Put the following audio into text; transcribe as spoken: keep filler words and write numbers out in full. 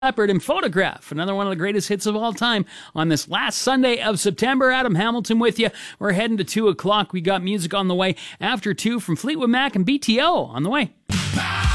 Leppard and Photograph, another one of the greatest hits of all time on this last Sunday of September. Adam Hamilton with you. We're heading to two o'clock. We got music on the way after two from Fleetwood Mac and B T O on the way.